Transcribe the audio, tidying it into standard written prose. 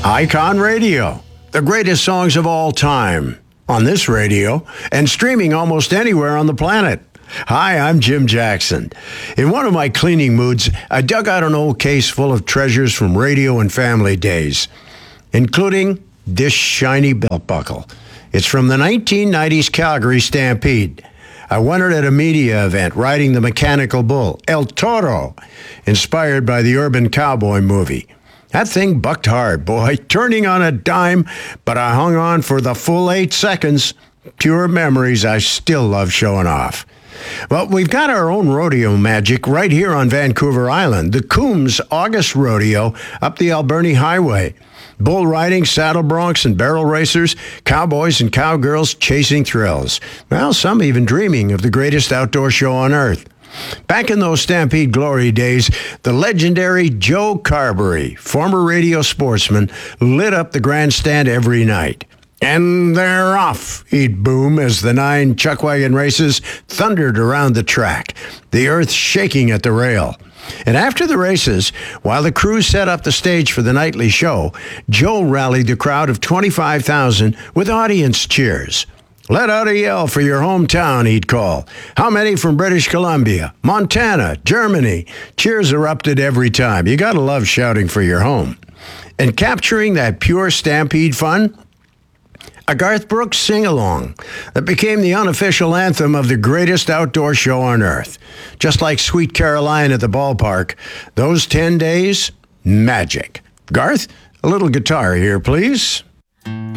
Icon Radio, the greatest songs of all time, on this radio and streaming almost anywhere on the planet. Hi, I'm Jim Jackson. In one of my cleaning moods, I dug out an old case full of treasures from radio and family days, including this shiny belt buckle. It's from the 1990s Calgary Stampede. I won it at a media event riding the mechanical bull, El Toro, inspired by the urban cowboy movie. That thing bucked hard, boy, turning on a dime, but I hung on for the full 8 seconds. Pure memories I still love showing off. Well, we've got our own rodeo magic right here on Vancouver Island, the Coombs August Rodeo up the Alberni Highway. Bull riding, saddle broncs, and barrel racers, cowboys and cowgirls chasing thrills. Well, some even dreaming of the greatest outdoor show on earth. Back in those Stampede glory days, the legendary Joe Carberry, former radio sportsman, lit up the grandstand every night. And they're off, he'd boom as the 9 chuckwagon races thundered around the track, the earth shaking at the rail. And after the races, while the crew set up the stage for the nightly show, Joe rallied the crowd of 25,000 with audience cheers. Let out a yell for your hometown, he'd call. How many from British Columbia, Montana, Germany? Cheers erupted every time. You gotta love shouting for your home. And capturing that pure Stampede fun, a Garth Brooks sing-along that became the unofficial anthem of the greatest outdoor show on earth. Just like Sweet Caroline at the ballpark, those 10 days, magic. Garth, a little guitar here, please.